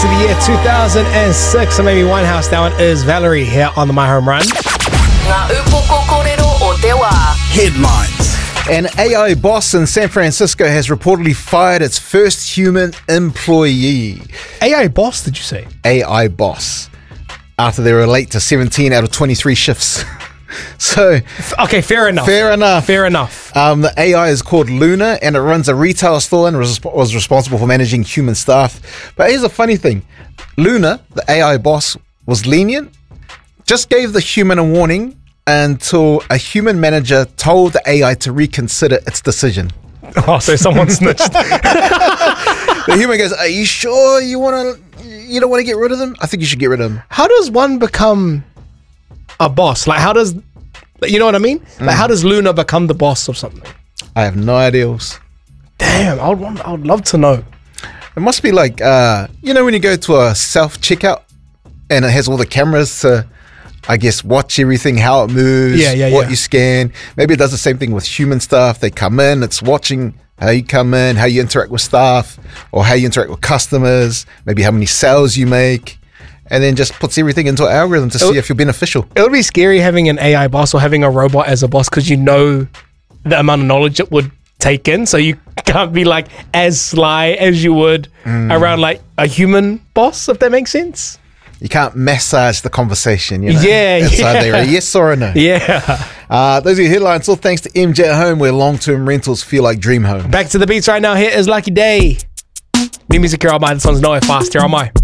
to the year 2006, so maybe Winehouse. That one is Valerie here on the My Home Run. Headlines. An AI boss in San Francisco has reportedly fired its first human employee. AI boss, did you say? AI boss. After they were late to 17 out of 23 shifts. So, okay, fair enough. Fair enough. Fair enough. The AI is called Luna, and it runs a retail store and was responsible for managing human staff. But here's a funny thing. Luna, the AI boss, was lenient, just gave the human a warning until a human manager told the AI to reconsider its decision. Oh, so someone snitched. The human goes, "Are you sure you don't want to get rid of them? I think you should get rid of them." How does one become a boss? Like, how does, you know what I mean? Like, how does Luna become the boss of something? I have no idea. Damn, I would love to know. It must be like, when you go to a self-checkout and it has all the cameras to, I guess, watch everything, how it moves, what you scan. Maybe it does the same thing with human stuff. They come in, it's watching how you come in, how you interact with staff, or how you interact with customers, maybe how many sales you make, and then just puts everything into an algorithm to see if you're beneficial. It would be scary having an AI boss or having a robot as a boss, because you know the amount of knowledge it would take in, so you can't be like as sly as you would around like a human boss, if that makes sense. You can't massage the conversation, you know? It's either a yes or a no. Yeah. Those are your headlines. All thanks to MJ at Home, where long-term rentals feel like dream home. Back to the beats right now. Here is Lucky Day. New music here on my. This one's Nowhere Fast here on my.